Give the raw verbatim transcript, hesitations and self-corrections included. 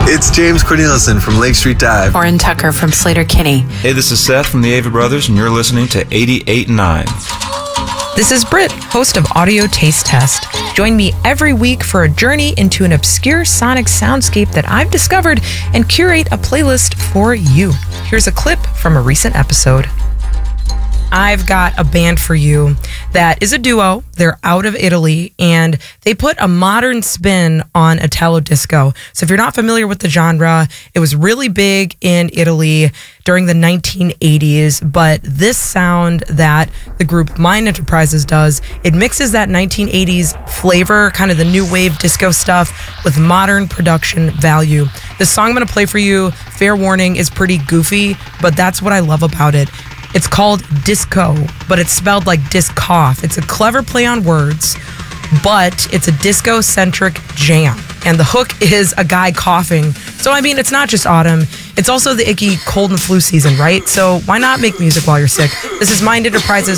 It's James Cornelison from Lake Street Dive. Oren Tucker from Slater Kinney. Hey, this is Seth from the Ava Brothers, and you're listening to eighty-eight point nine. This is Britt, host of Audio Taste Test. Join me every week for a journey into an obscure sonic soundscape that I've discovered and curate a playlist for you. Here's a clip from a recent episode. I've got a band for you that is a duo. They're out of Italy, and they put a modern spin on Italo disco. So if you're not familiar with the genre, it was really big in Italy during the nineteen eighties, but this sound that the group Mind Enterprises does, it mixes that nineteen eighties flavor, kind of the new wave disco stuff, with modern production value. The song I'm going to play for you, fair warning, is pretty goofy, but that's what I love about it. It's called Disco, but it's spelled like disc cough. It's a clever play on words, but it's a disco-centric jam. And the hook is a guy coughing. So, I mean, it's not just autumn. It's also the icky cold and flu season, right? So why not make music while you're sick? This is Mind Enterprises